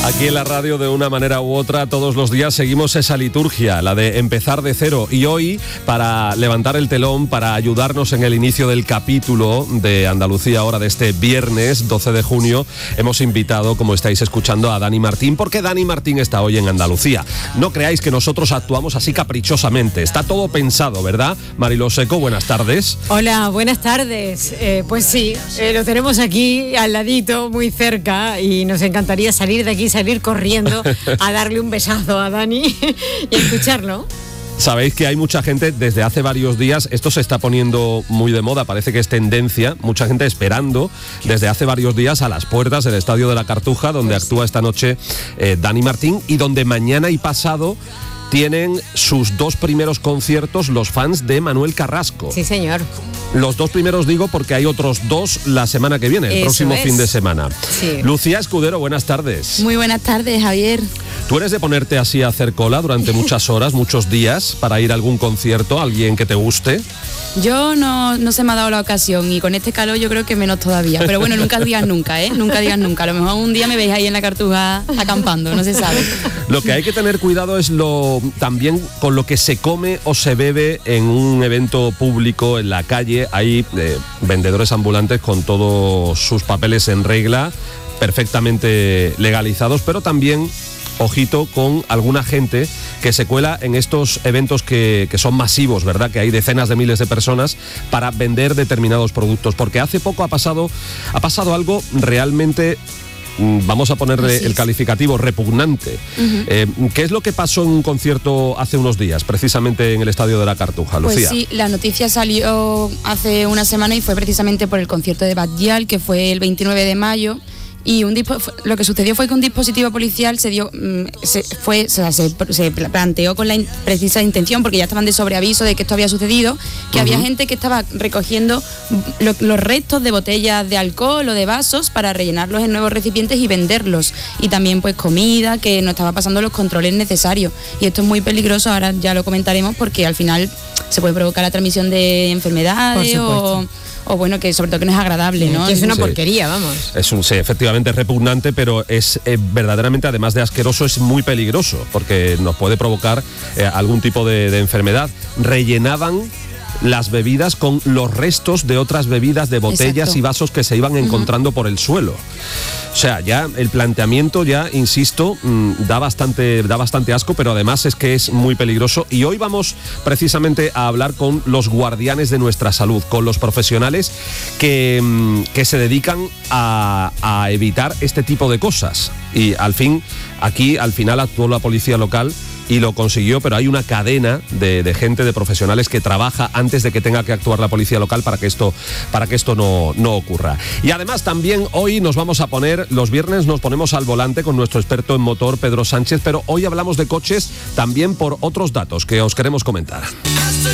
Aquí en la radio, de una manera u otra, todos los días seguimos esa liturgia, la de empezar de cero. Y hoy, para levantar el telón, para ayudarnos en el inicio del capítulo de Andalucía Ahora de este viernes 12 de junio, hemos invitado, como estáis escuchando, a Dani Martín, porque Dani Martín está hoy en Andalucía. No creáis que nosotros actuamos así caprichosamente, está todo pensado, ¿verdad? Mariló Seco, buenas tardes. Hola, buenas tardes. Pues sí, lo tenemos aquí al ladito, muy cerca, y nos encantaría salir de aquí, salir corriendo a darle un besazo a Dani y escucharlo. Sabéis que hay mucha gente desde hace varios días, esto se está poniendo muy de moda, parece que es tendencia, mucha gente esperando desde hace varios días a las puertas del Estadio de la Cartuja, donde actúa esta noche Dani Martín, y donde mañana y pasado tienen sus dos primeros conciertos los fans de Manuel Carrasco. Sí, señor. Los dos primeros digo porque hay otros dos la semana que viene, el próximo fin de semana. Sí. Lucía Escudero, buenas tardes. Muy buenas tardes, Javier. ¿Tú eres de ponerte así a hacer cola durante muchas horas, muchos días, para ir a algún concierto, a alguien que te guste? Yo no se me ha dado la ocasión, y con este calor yo creo que menos todavía. Pero bueno, nunca digas nunca, ¿eh? Nunca digas nunca. A lo mejor un día me veis ahí en la Cartuja acampando, no se sabe. Lo que hay que tener cuidado es también con lo que se come o se bebe en un evento público, en la calle. Hay vendedores ambulantes con todos sus papeles en regla, perfectamente legalizados, pero también ojito con alguna gente que se cuela en estos eventos que son masivos, ¿verdad? Que hay decenas de miles de personas para vender determinados productos. Porque hace poco ha pasado algo realmente, vamos a ponerle el calificativo, repugnante. Uh-huh. ¿Qué es lo que pasó en un concierto hace unos días, precisamente en el Estadio de la Cartuja, Lucía? Pues sí, la noticia salió hace una semana y fue precisamente por el concierto de Bad Gyal, que fue el 29 de mayo. Y lo que sucedió fue que un dispositivo policial se planteó con la precisa intención, porque ya estaban de sobreaviso de que esto había sucedido, que uh-huh. había gente que estaba recogiendo los restos de botellas de alcohol o de vasos para rellenarlos en nuevos recipientes y venderlos, y también pues comida que no estaba pasando los controles necesarios, y esto es muy peligroso. Ahora ya lo comentaremos, porque al final se puede provocar la transmisión de enfermedades o bueno, que sobre todo que no es agradable, ¿no? Que es una porquería, vamos. Sí, efectivamente es repugnante, pero es verdaderamente, además de asqueroso, es muy peligroso, porque nos puede provocar algún tipo de enfermedad. Rellenaban las bebidas con los restos de otras bebidas, de botellas. Exacto. Y vasos que se iban encontrando por el suelo. O sea, ya el planteamiento, ya insisto, da bastante asco, pero además es que es muy peligroso. Y hoy vamos precisamente a hablar con los guardianes de nuestra salud, con los profesionales que se dedican a evitar este tipo de cosas. Y al final actuó la policía local y lo consiguió, pero hay una cadena de gente, de profesionales que trabaja antes de que tenga que actuar la policía local para que esto no ocurra. Y además también hoy los viernes nos ponemos al volante con nuestro experto en motor, Pedro Sánchez, pero hoy hablamos de coches también por otros datos que os queremos comentar.